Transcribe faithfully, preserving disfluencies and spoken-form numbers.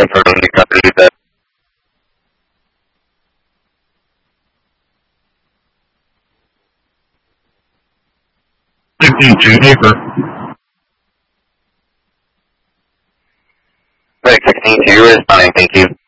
confirming the company that. fifteen two acre. Right, sixteen two is fine, thank you.